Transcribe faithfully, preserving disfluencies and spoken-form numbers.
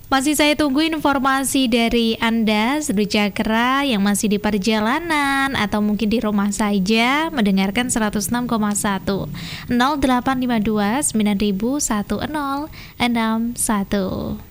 Masih saya tunggu informasi dari Anda, Seru Cakra yang masih di perjalanan atau mungkin di rumah saja mendengarkan seratus enam koma satu. nol delapan lima dua sembilan satu nol enam satu.